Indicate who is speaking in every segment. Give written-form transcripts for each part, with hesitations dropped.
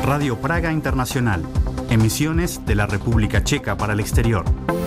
Speaker 1: Radio Praga Internacional. Emisiones de la República Checa para el exterior.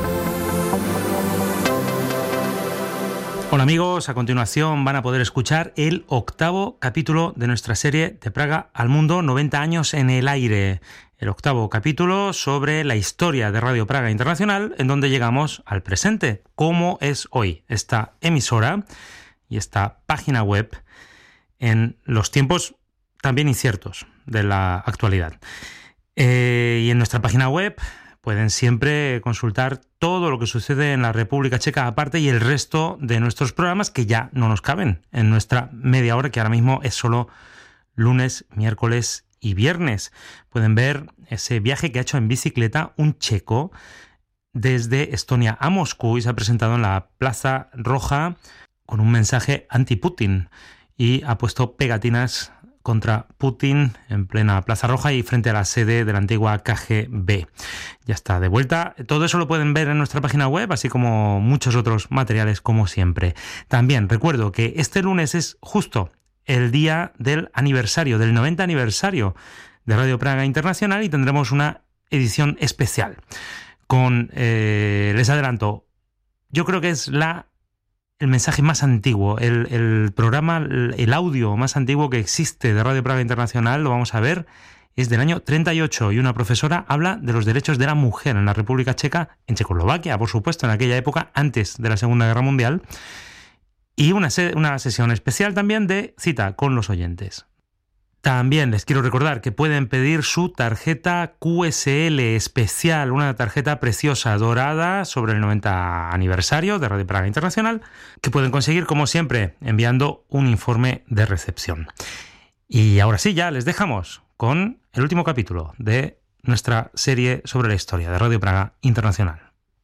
Speaker 2: Hola amigos, a continuación van a poder escuchar el 8º capítulo de nuestra serie De Praga al Mundo, 90 años en el aire. El 8º capítulo sobre la historia de Radio Praga Internacional, en donde llegamos al presente, cómo es hoy esta emisora y esta página web en los tiempos también inciertos de la actualidad. Y en nuestra página web pueden siempre consultar todo lo que sucede en la República Checa aparte y el resto de nuestros programas que ya no nos caben en nuestra media hora, que ahora mismo es solo lunes, miércoles y viernes. Pueden ver ese viaje que ha hecho en bicicleta un checo desde Estonia a Moscú y se ha presentado en la Plaza Roja con un mensaje anti-Putin y ha puesto pegatinas contra Putin en plena Plaza Roja y frente a la sede de la antigua KGB. Ya está de vuelta. Todo eso lo pueden ver en nuestra página web, así como muchos otros materiales como siempre. También recuerdo que este lunes es justo el día del aniversario, del 90 aniversario de Radio Praga Internacional y tendremos una edición especial con, les adelanto, yo creo que es el mensaje más antiguo, el programa, el audio más antiguo que existe de Radio Praga Internacional, lo vamos a ver, es del año 38 y una profesora habla de los derechos de la mujer en la República Checa, en Checoslovaquia, por supuesto, en aquella época, antes de la Segunda Guerra Mundial, y una sesión especial también de cita con los oyentes. También les quiero recordar que pueden pedir su tarjeta QSL especial, una tarjeta preciosa, dorada, sobre el 90 aniversario de Radio Praga Internacional, que pueden conseguir, como siempre, enviando un informe de recepción. Y ahora sí, ya les dejamos con el último capítulo de nuestra serie sobre la historia de Radio Praga Internacional.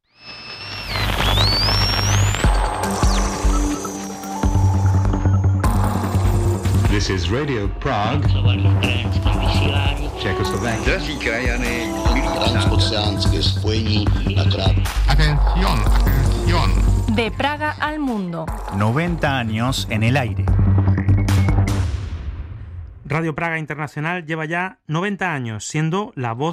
Speaker 3: This is Radio Prague, Czechoslovakia.
Speaker 4: Drazí krajany,
Speaker 5: transoceánské spojení na krát.
Speaker 3: Atención, atención.
Speaker 6: De Praga al Mundo.
Speaker 1: 90 años en el aire.
Speaker 2: Radio Praga Internacional lleva ya 90 años siendo la voz